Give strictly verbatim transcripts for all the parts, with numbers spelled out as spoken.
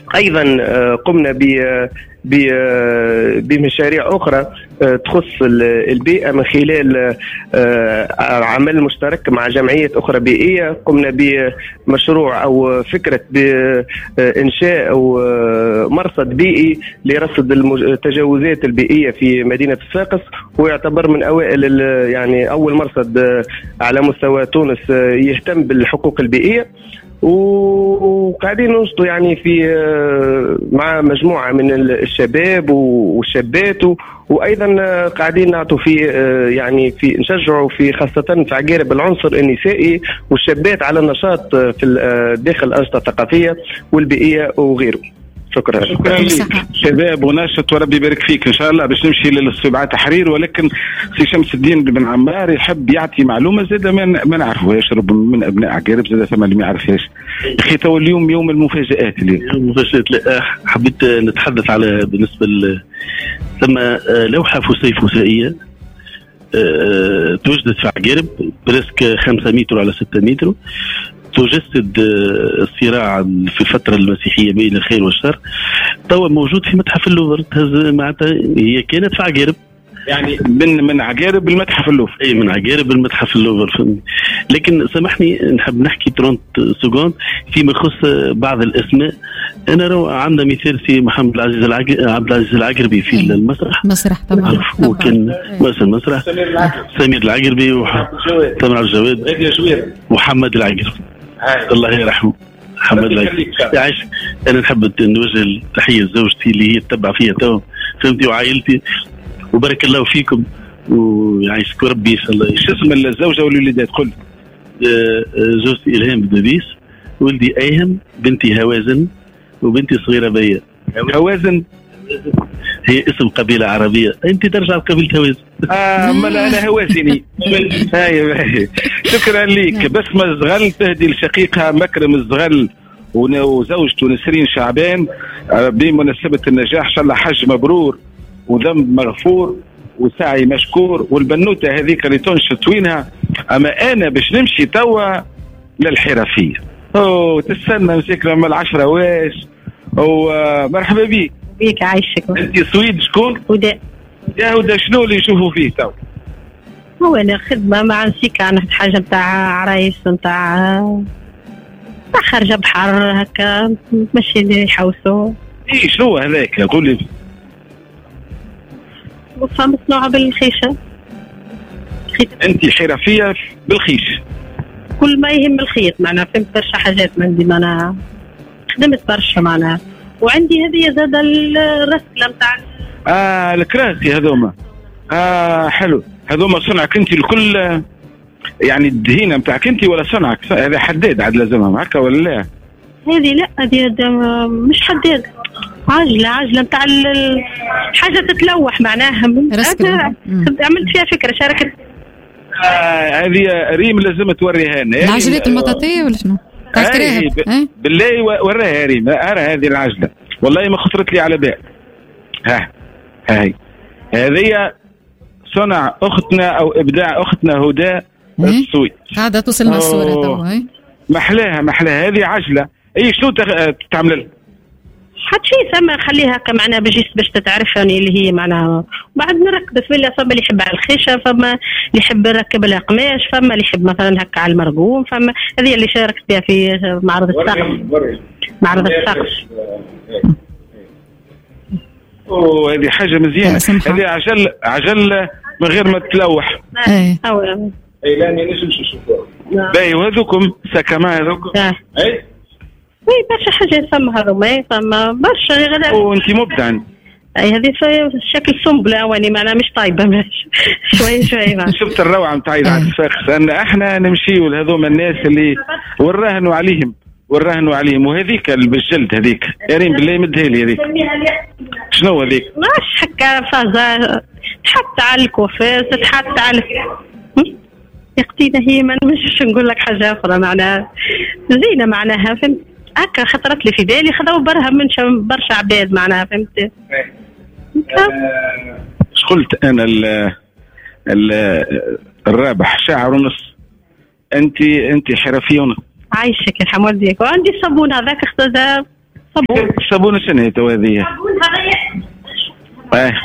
أيضا قمنا بمشاريع أخرى تخص البيئة من خلال عمل مشترك مع جمعية أخرى بيئية. قمنا بمشروع أو فكرة بإنشاء أو مرصد بيئي لرصد التجاوزات البيئية في مدينة الساقس، ويعتبر من أوائل يعني أول مرصد على مستوى تونس يهتم بالحقوق البيئية. وقاعدين ننشطوا يعني في مع مجموعة من الشباب والشابات، وأيضا قاعدين نعطوا في يعني في نشجعوا في خاصة في عقارب العنصر النسائي والشابات على النشاط في داخل الأنشطة الثقافية والبيئية وغيره. شكرا شكرا لك شباب وناشط وربي يبارك فيك ان شاء الله. باش نمشي للاستبعاد تحرير، ولكن سي شمس الدين بن عمار يحب يعطي معلومه زاده ما نعرفوهاش رب من ابناء عقارب زاده ثم اللي ما يعرفهاش. اخي تو اليوم يوم المفاجآت. اليوم المفاجآت لا حبيت نتحدث على بالنسبه ثم لوحه فسيفسائيه توجدت في عقارب بريسك خمسة متر على ستة متر، تجسد الصراع في الفترة المسيحية بين الخير والشر. توا موجود في متحف اللوفر، معناتها هي كانت في عقارب يعني من من عقارب بالمتحف اللوفر. اي من عقارب بالمتحف اللوفر. لكن سامحني نحب نحكي ثلاثين سكوند فيما يخص بعض الاسماء. انا رو عندنا مثال سي محمد العزيز العقربي عبد العزيز العقربي في المسرح مسرح طبعا وكان مثلا المسرح سمير العقربي وتامر الجواد ومحمد العقربي الله يرحمه. محمد العقربي يعيش. انا نحب نوجه التحيه لزوجتي اللي هي تتبع فيها تو فهمتي وعائلتي، وبارك الله فيكم ويعيشك ربي ان شاء الله. شو اسم الزوجه والوليدات؟ قل. زوجتي الهام بدبيس، ولدي ايهم، بنتي هوازن، وبنتي صغيره بيا. هوازن هي اسم قبيله عربيه، انت ترجع لقبيله هوازن. اه ما انا هوازني. هاي شكرا لك. بسمه الزغل تهدي لشقيقها مكرم الزغل وزوجته نسرين شعبان بمناسبه النجاح. ان شاء الله حج مبرور وذنب مغفور وسعي مشكور. والبنوته هذيك اللي تنشط وينها. اما انا باش نمشي توا للحرفيه. اوه تستنى مسك لما العشرة واش. ومرحبا بيك. بيك عايشك. انت سويد شكون؟ هدى. يا هدى شنو اللي يشوفوا فيه تو؟ هو انا خدمه مع نسيك عن حاجه نتاع عرايس نتاع نتاع خارجه بحر هكا تمشي اللي يحوسوا. اي شنو هذاك قول لي. وفا مصنوعه بالخيشه. انت حرفيه بالخيش. كل ما يهم الخيط معناها فهمت برشا حاجات عندي معناها خدمت برشا معناها. وعندي هذه زاد الرسله نتاع اه الكراسي هذوما. اه حلو هذوما صنعك انت الكل يعني الدهينه نتاعك انت ولا صنعك؟ هذا حداد عاد لازمهم هكا ولا لا؟ هذه لا هذه مش حداد، عجله عجله نتاع حاجه تتلوح معناها. عملت فيها فكره شاركت. آه هذه ريم لازم توريها لنا. العجلات المطاطيه ولا شنو؟ آه بالله وراها ريم. ارى هذه العجله والله ما خطرت لي على بال. ها هاي هذه صنع اختنا او ابداع اختنا هدى السويد. هذا توصلنا الصوره توا. محلاها محلاها هذه عجله. اي شنو تعمل لها؟ حد شيء ثم خليها كمعناها بجيس باش تتعرفني اللي هي معناها. بعد نركب في اللي فما اللي يحب على الخيشه، فما اللي يحب يركب لها قماش، فما اللي يحب مثلا هكا على المرقوم، فما هذه اللي شاركت فيها في معرض السقف. معرض السقف. اوه هذه حاجه مزيانه. هذه عجل عجل من غير ما تلوح. اي اي لا ما نجمش نشوفوها. باهي وهذوكم سكما هذوكم. اي وي برشا حاجات فما هذوما فما برشا غدا. وانت مبدع. اي هذه في شكل سنبله واني معناها مش طايبه شوي شوي. شفت الروعه نتاع عيد الفاخس ان احنا نمشيو لهذوما الناس اللي وراهنوا عليهم وراهنوا عليهم. وهذيك بالجلد هذيك يا ريم بالله مدها لي هذيك. شنو هذيك؟ ماش هكا فازا تحط على الكوفاز تحط على يقتينا هي ما نمشيش نقول لك حاجه اخرى معناها زينه معناها فهمت هكا خطرت لي في بالي خذوا برها من برشا عباد معناها فهمت. اش قلت انا ال ال الرابح شاعر ونص. انت انت حرفيه ونص. عايشك يا حموديك. وعندي الصابون هذاك اختزا صابون صابون شنو هي تو هذه؟ اه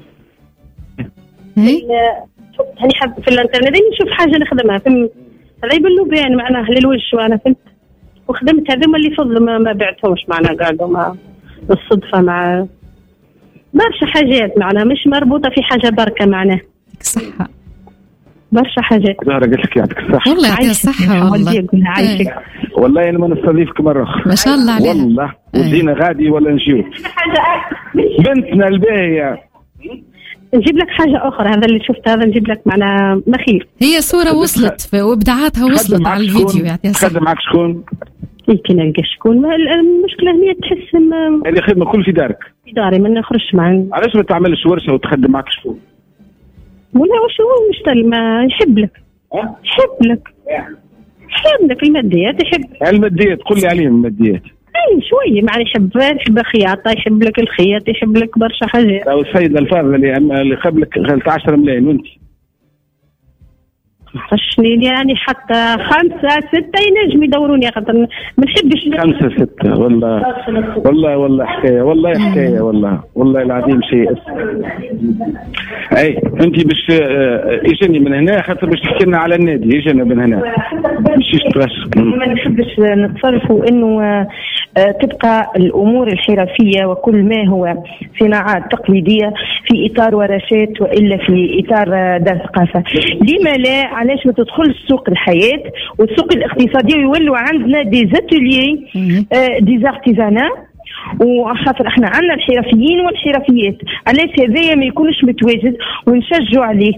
هاني حاب في الانترنت نشوف حاجه نخدمها فهمت. هذا يبلو بين معناه للوجه وانا فهمت وخدمت هذوما اللي فضل ما, ما بعتهمش معنا قاعدوا مع بالصدفه مع برشا حاجات معناها مش مربوطه في حاجه بركه معناها. صحه برشا حاجات. زهرة قلت لك يعطيك الصحة. والله يعطيك الصحة والله. عايشك. والله أنا ما نستضيفك مرة أخرى. ما شاء الله عليك. والله ودينا غادي ولا نجيو. بنتنا الباهية. نجيب لك حاجة أخرى هذا اللي شفت هذا نجيب لك معنا مخيل. هي صورة وصلت وإبداعاتها وصلت على الفيديو يعطيها الصحة. خدم معك شكون؟ يمكن نلقى شكون. المشكلة هي تحس هذه خدمة كل في دارك. في داري ما نخرجش معنا. علاش ما تعملش ورشة وتخدم معك شكون؟ ولا وش هو مشتغل ما يحب لك أه؟ يحب لك يحب لك الماديات يحب الماديات قل لي عليهم الماديات اي شويه معنى يحب يحب خياطه يحب لك الخياط يحب لك برشا حاجات. او السيد الفاضل اللي اللي قبلك غلت عشرة ملايين وانت خشني يعني حتى خمسة ستة ينجم يدوروني خاطر ما نحبش خمسة ستة والله والله والله حكاية والله حكاية والله والله العظيم شيء. اي انت باش اجاني من هنا خاطر باش تحكي لنا على النادي اجانا من هنا مش ترش ما نحبش نتصرفوا انه تبقى الامور الحرفية وكل ما هو صناعات تقليدية في اطار ورشات والا في اطار دار ثقافة. لما لا علاش ما تدخلش سوق الحياة والسوق الاقتصادي ويولوا عندنا دي زاتوليي دي زارتيزانا وخاطر احنا عندنا الحرفيين والحرفيات علاش هذايا ما يكونش متواجد ونشجعوا عليه.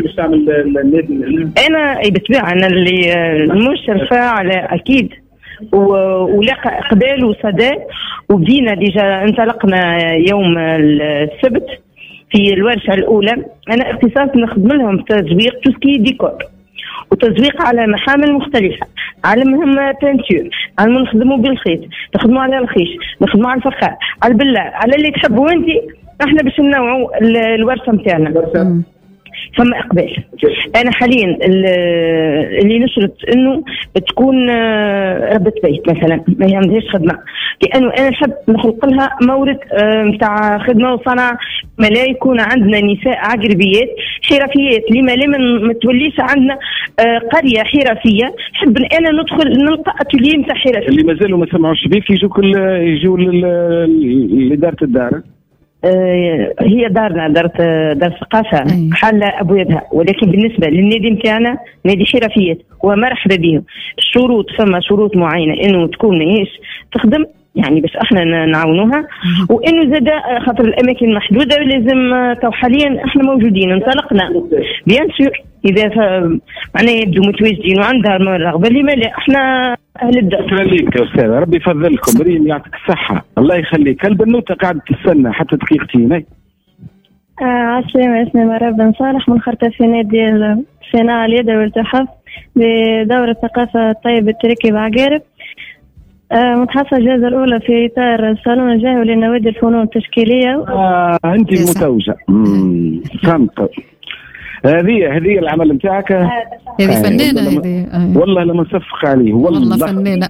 انا بالطبيعة انا اللي المشرفة على اكيد ولقى اقبال وصدى وبدينا ديجا انطلقنا يوم السبت في الورشة الأولى. أنا اختصاص نخدم لهم تسويق تسكي ديكور وتسويق على محامل مختلفة على مهم تنتور على نخدموا بالخيط نخدموا على الخيش نخدموا على الفخار على البلة على اللي تحبوا أنت. احنا باش ننوعوا الورشة متاعنا فما اقبال. انا حاليا اللي نشرت انه تكون ربة بيت مثلا ما عندهاش خدمه لانه انا نحب نخلق لها مورد نتاع خدمه وصنع ما لا يكون عندنا نساء عقربيات حرفيات لما لا ما توليش عندنا قريه حرفيه. نحب انا ندخل نلقى اتوليه نتاع حرفيه. اللي مازالوا ما سمعوش بيك يجوا كل يجوا لدارة الدار. آه هي دارنا دار دار ثقافه حل ابوابها ولكن بالنسبه للنادي نتاعنا نادي حرفيات ومرحبا بهم. الشروط فما شروط معينه انه تكون ماهيش تخدم يعني باش احنا نعاونوها وانه زاد خاطر الاماكن محدوده لازم تو حاليا احنا موجودين انطلقنا بيان سور اذا معناها يبدو متواجدين وعندها الرغبه لما لا احنا اهل الدار. شكرا لك يا استاذ ربي يفضلكم ريم يعطيك الصحه الله يخليك. البنوته قاعده تستنى حتى دقيقتين. اي آه عسلامة اسمي مراب بن صالح منخرطة في نادي الصناعة اليدوي والتحف بدورة ثقافة طيب التركي بعقارب. آه متحصل الجائزة الأولى في إطار الصالون الجاهي لنوادي الفنون التشكيلية. آه أنت متوجة. فهمت. هذه هذه العمل نتاعك. هذه فنانة هذه. والله لما نصفق عليه والله. والله فنانة.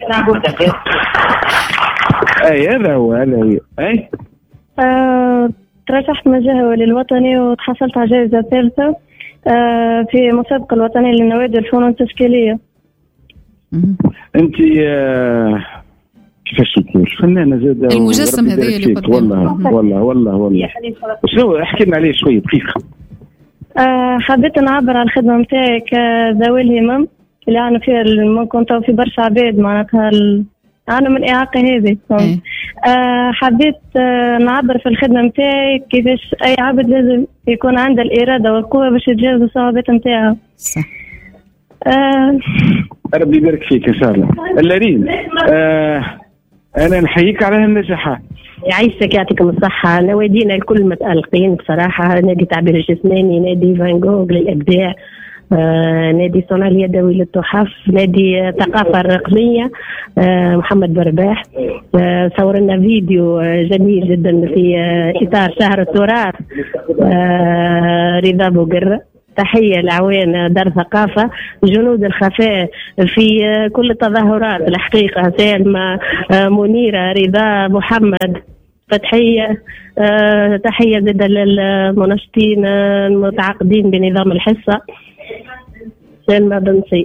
أي هذا هو هذا هي. أي. آه ترشحت مجهول للوطني وتحصلت على جائزة ثالثة آه في مسابقة الوطنية لنوادي الفنون التشكيلية. أنت آه كيفاش نقول فنانة زادة المجسم هذا اللي قدام والله والله والله والله شنو احكي لنا عليه شوية دقيقة. آه حبيت نعبر عن الخدمة متاعي كذوي الهمم اللي عانوا فيها ممكن تو في برشا عباد معناتها عانوا من الإعاقة هذه. آه حبيت آه نعبر في الخدمة متاعي كيفاش أي عبد لازم يكون عنده الإرادة والقوة باش يتجاوز الصعوبات متاعها. صح. آه ربي يبارك فيك إن شاء الله. اللارين آه أنا نحييك على هالنجاحات. يعيشك يعطيكم الصحة. نوادينا الكل متألقين بصراحة. نادي تعبير الجسماني نادي فان جوغ للإبداع آه، نادي صنع اليدوي للتحف نادي ثقافة الرقمية آه، محمد برباح آه، صورنا فيديو آه، جميل جدا في آه، إطار شهر التراث آه، رضا بوقرة تحية لعوان دار ثقافة، جنود الخفاء في كل التظاهرات الحقيقة، سالمة، منيرة، رضا، محمد، فتحية. تحية زادة للمناشطين المتعاقدين بنظام الحصة، سالمة بن سيد.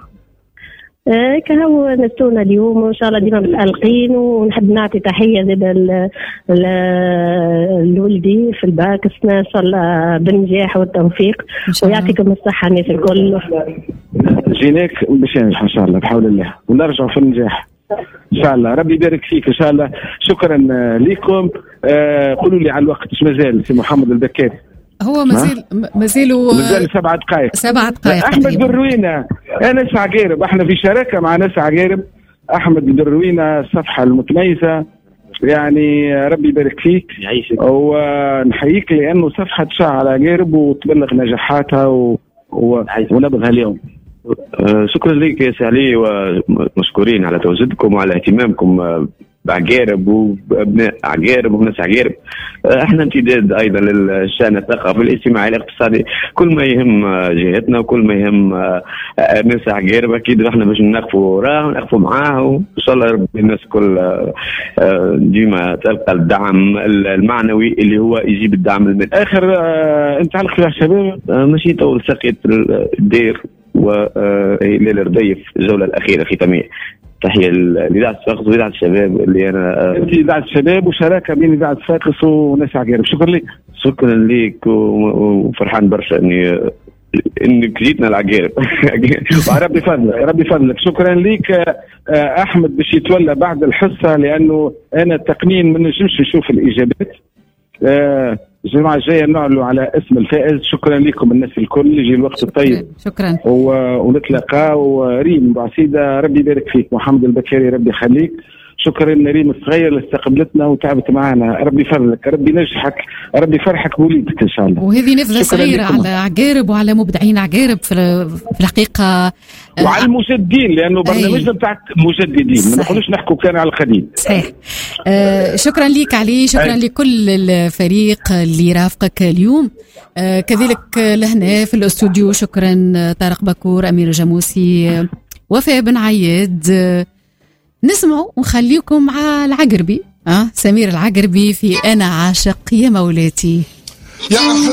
كهو نستونا اليوم وإن شاء الله ديما متألقين، ونحب نعطي تحية زادة لولدي في الباك، إن شاء الله بالنجاح والتوفيق ويعطيكم الصحة الناس الكل. جيناك باش ينجح إن شاء الله بحول الله ونرجع في النجاح إن شاء الله. ربي يبارك فيك إن شاء الله. شكرا لكم. آه قولوا لي على الوقت إيش مازال سي محمد البكاري؟ هو مازال مازالوا مازال سبعة دقائق سبعة دقائق. أحمد بالروينة ناس عقارب، احنا في شراكة مع ناس عقارب. أحمد بالروينة الصفحة المتميزة، يعني ربي يبارك فيك ونحييك لأنه صفحة تشعل عقارب وتبلغ نجاحاتها و... و... ونبغها اليوم. شكرا لك يا سعلي، ومشكورين على تواجدكم وعلى اهتمامكم بعقارب وبابناء عقارب وناس عقارب. احنا امتداد ايضا للشان الثقافي الاجتماعي الاقتصادي، كل ما يهم جهتنا وكل ما يهم ناس عقارب اكيد احنا باش نقفوا وراه ونقفوا معاه، وان شاء الله ربي الناس كل ديما تلقى الدعم المعنوي اللي هو يجيب الدعم المادي. اخر انت تعلق فيها الشباب ماشي طول سقيت الدير وهلال الرديف الجوله الاخيره ختاميه. تحية لإذاعة صفاقس وإذاعة الشباب اللي أنا أنت إذاعة الشباب وشراكة بين إذاعة صفاقس وناس عقارب. شكرا لك. شكرا لك وفرحان برشا إني إنك جيتنا العقارب. ربي فضلك ربي فضلك. شكرا لك. أحمد باش يتولى بعد الحصة لأنه أنا التقنين ما نجمش نشوف الإجابات. الجمعة الجاية نعلو على اسم الفائز. شكرا لكم الناس الكل، يجي الوقت الطيب. شكرا. ونتلاقى. وريم بعسيدة ربي يبارك فيك. محمد البكاري ربي يخليك. شكرا ريم الصغير اللي استقبلتنا وتعبت معنا. ربي يفضلك، ربي ينجحك، ربي يفرحك بوليدك ان شاء الله. وهذه نبذه صغيره على عقارب وعلى مبدعين عقارب في الحقيقه وعلى المجددين، لانه برنامجنا بتاع مجددين ما نقولوش نحكوا كان على القديم. صحيح. آه شكرا لك علي، شكرا أي. لكل الفريق اللي رافقك اليوم. آه كذلك لهنا في الاستوديو شكرا طارق بكور، امير الجاموسي، وفاء بن عياد. آه نسمعوا ونخليكم مع العقربي، أه؟ سمير العقربي في أنا عاشق يا مولاتي. يا